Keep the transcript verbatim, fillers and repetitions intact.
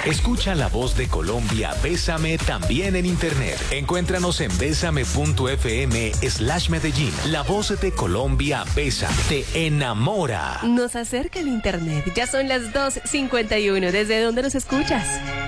Escucha la voz de Colombia, Bésame, también en internet. Encuéntranos en bésame.fm slash Medellín. La voz de Colombia, Bésame, te enamora. Nos acerca el internet. Ya son las dos cincuenta y uno. ¿Desde dónde nos escuchas?